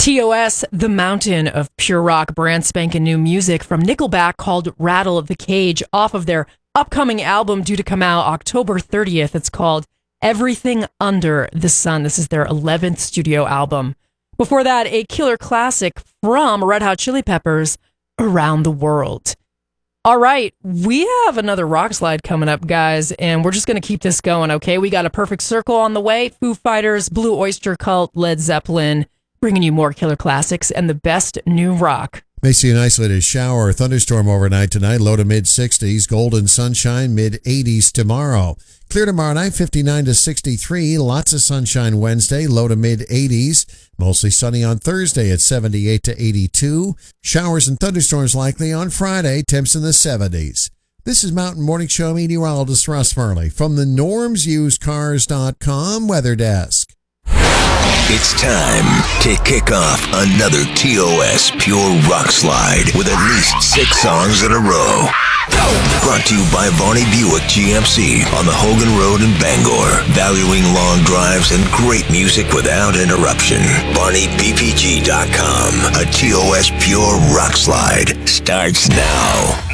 TOS, The Mountain of Pure Rock, brand spanking new music from Nickelback called Rattle of the Cage off of their upcoming album due to come out October 30th. It's called Everything Under the Sun. This is their 11th studio album. Before that, a killer classic from Red Hot Chili Peppers, Around the World. All right, we have another rock slide coming up, guys, and we're just going to keep this going, okay? We got a Perfect Circle on the way, Foo Fighters, Blue Oyster Cult, Led Zeppelin, bringing you more killer classics and the best new rock. May see an isolated shower or thunderstorm overnight tonight, low to mid-60s. Golden sunshine, mid-80s tomorrow. Clear tomorrow night, 59 to 63. Lots of sunshine Wednesday, low to mid-80s. Mostly sunny on Thursday at 78 to 82. Showers and thunderstorms likely on Friday, temps in the 70s. This is Mountain Morning Show meteorologist Russ Furley from the normsusedcars.com weather desk. It's time to kick off another TOS Pure Rock Slide with at least 6 songs in a row. Brought to you by Varney Buick GMC on the Hogan Road in Bangor. Valuing long drives and great music without interruption. VarneyBPG.com. A TOS Pure Rock Slide starts now.